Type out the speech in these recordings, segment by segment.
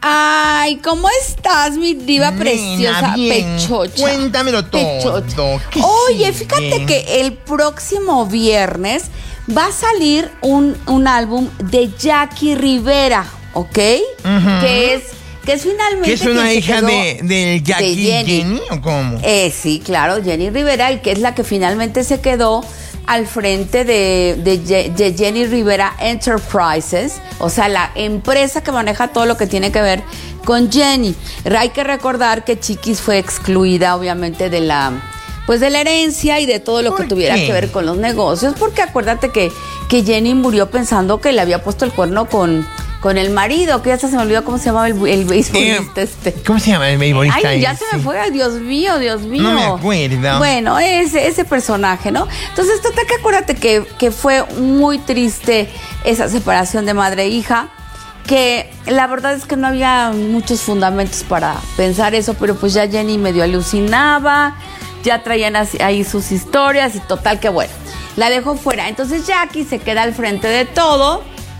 Ay, ¿cómo estás, mi diva preciosa? Bien. Pechocha. Cuéntamelo todo. Pechocha. Oye, fíjate que el próximo viernes va a salir un álbum de Jackie Rivera, ¿ok? Que es finalmente... ¿Que es una hija de Jackie de Jenny o cómo? Sí, claro, Jenny Rivera, y que es la que finalmente se quedó al frente de Jenny Rivera Enterprises, o sea, la empresa que maneja todo lo que tiene que ver con Jenny. Hay que recordar que Chiquis fue excluida, obviamente, de la herencia y de todo lo que tuviera que ver con los negocios, porque acuérdate que Jenny murió pensando que le había puesto el cuerno con el marido, que ya se me olvidó cómo se llamaba el beisbolista ¿Cómo se llama el beisbolista? Ay, ya se me fue, Dios mío. No me acuerdo. Bueno, ese personaje, ¿no? Entonces, total que acuérdate que fue muy triste esa separación de madre e hija, que la verdad es que no había muchos fundamentos para pensar eso, pero pues ya Jenny medio alucinaba, ya traían ahí sus historias y total que bueno, la dejó fuera. Entonces Jackie se queda al frente de todo.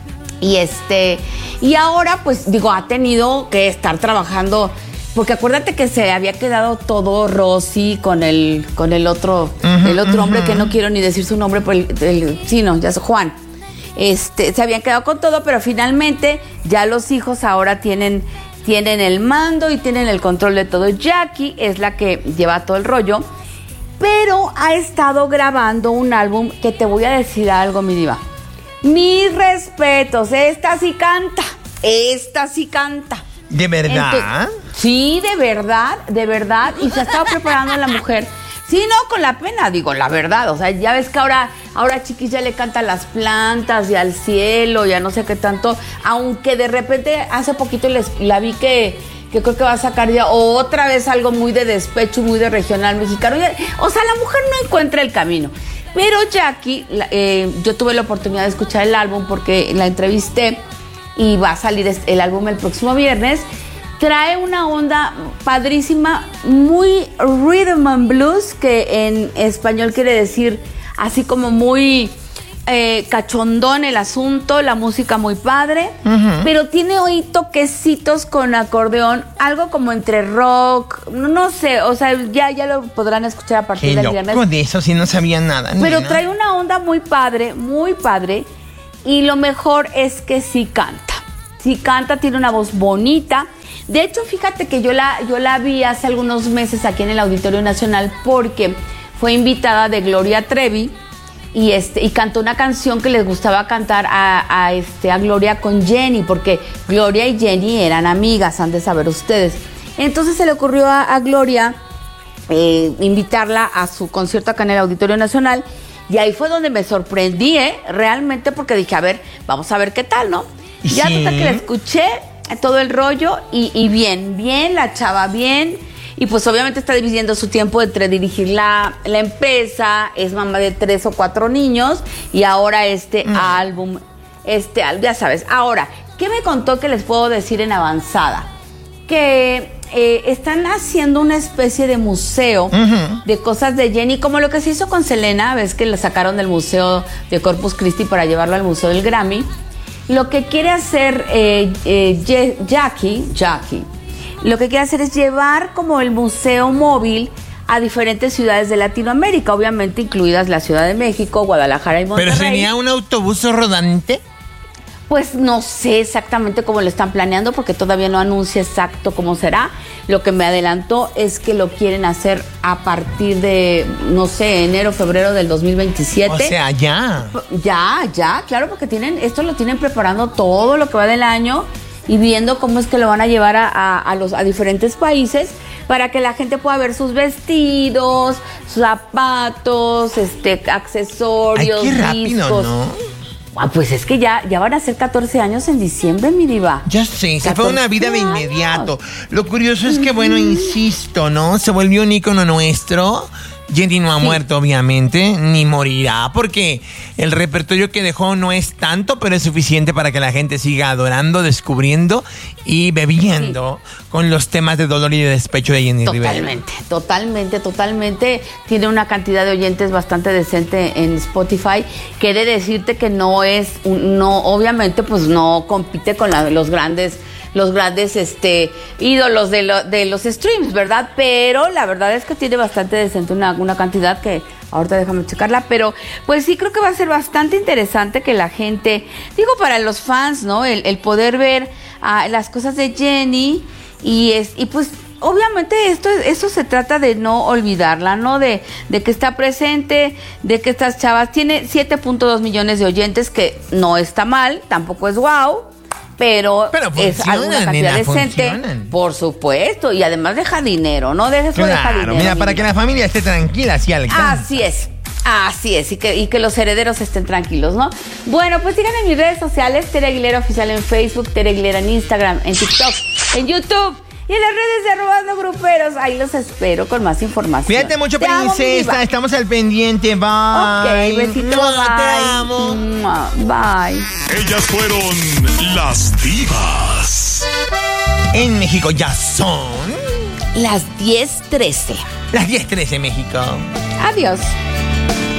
Y ahora, pues, ha tenido que estar trabajando, porque acuérdate que se había quedado todo Rosy con el otro, hombre que no quiero ni decir su nombre, ya es Juan. Se habían quedado con todo, pero finalmente ya los hijos ahora tienen el mando y tienen el control de todo. Jackie es la que lleva todo el rollo, pero ha estado grabando un álbum que te voy a decir algo, mi diva. Mis respetos, esta sí canta. ¿De verdad? Sí, de verdad. Y se ha estado preparando la mujer. Sí, no, con la pena, la verdad. O sea, ya ves que ahora Chiquis ya le canta a las plantas y al cielo y a no sé qué tanto. Aunque de repente hace poquito la vi que creo que va a sacar ya otra vez algo muy de despecho, muy de regional mexicano. O sea, la mujer no encuentra el camino. Pero Jackie, yo tuve la oportunidad de escuchar el álbum porque la entrevisté y va a salir el álbum el próximo viernes. Trae una onda padrísima, muy rhythm and blues, que en español quiere decir así como muy cachondón el asunto, la música muy padre, pero tiene hoy toquecitos con acordeón, algo como entre rock, no sé, o sea, ya lo podrán escuchar a partir del viernes. De eso sí no sabía nada. Pero trae una onda muy padre, y lo mejor es que sí canta, tiene una voz bonita. De hecho, fíjate que yo la vi hace algunos meses aquí en el Auditorio Nacional porque fue invitada de Gloria Trevi y cantó una canción que les gustaba cantar a Gloria con Jenny, porque Gloria y Jenny eran amigas, han de saber ustedes. Entonces se le ocurrió a Gloria invitarla a su concierto acá en el Auditorio Nacional, y ahí fue donde me sorprendí, realmente, porque dije, a ver, vamos a ver qué tal, ¿no? Y ya hasta que la escuché, todo el rollo, y bien, la chava bien. Y pues obviamente está dividiendo su tiempo entre dirigir la empresa, es mamá de 3 o 4 niños, y ahora álbum, ya sabes. Ahora, ¿qué me contó que les puedo decir en avanzada? Que están haciendo una especie de museo de cosas de Jenny, como lo que se hizo con Selena, ves que la sacaron del museo de Corpus Christi para llevarlo al museo del Grammy. Lo que quiere hacer Jackie, lo que quiere hacer es llevar como el museo móvil a diferentes ciudades de Latinoamérica, obviamente incluidas la Ciudad de México, Guadalajara y Monterrey. ¿Pero sería un autobús rodante? Pues no sé exactamente cómo lo están planeando, porque todavía no anuncia exacto cómo será. Lo que me adelantó es que lo quieren hacer a partir de, no sé, enero, febrero del 2027. O sea, ya. Ya, claro, porque esto lo tienen preparando todo lo que va del año y viendo cómo es que lo van a llevar a diferentes países para que la gente pueda ver sus vestidos, zapatos, accesorios, Ay, qué rápido, discos. ¿no? Pues es que ya van a ser 14 años en diciembre, mi diva. Ya sé, se fue una vida de inmediato. Lo curioso es que, bueno, insisto, ¿no? Se volvió un ícono nuestro. Jenny no ha muerto, obviamente, ni morirá, porque el repertorio que dejó no es tanto, pero es suficiente para que la gente siga adorando, descubriendo y bebiendo con los temas de dolor y de despecho de Jenny Rivera. Totalmente. Tiene una cantidad de oyentes bastante decente en Spotify. Quiere decirte que obviamente, pues no compite con los grandes los grandes ídolos de los streams, ¿verdad? Pero la verdad es que tiene bastante decente una cantidad que ahorita déjame checarla, pero pues sí creo que va a ser bastante interesante que la gente, digo para los fans, ¿no? El poder ver las cosas de Jenny y pues obviamente eso se trata de no olvidarla, ¿no? De que está presente, de que estas chavas tiene 7.2 millones de oyentes, que no está mal, tampoco es wow, pero es alguna cantidad decente, por supuesto, y además deja dinero, ¿no? Deja dinero. Mira, para que la familia esté tranquila, así alcanza. Así es, y que los herederos estén tranquilos, ¿no? Bueno, pues síganme en mis redes sociales, Tere Aguilera Oficial en Facebook, Tere Aguilera en Instagram, en TikTok, en YouTube y en las redes de ¡Robando Gruperos! Ahí los espero con más información. Cuídate mucho, princesa, estamos al pendiente, bye. Ok, besito, bye. Te amo. Bye. Ellas fueron las divas. En México ya son las 10:13. Las 10:13 México. Adiós.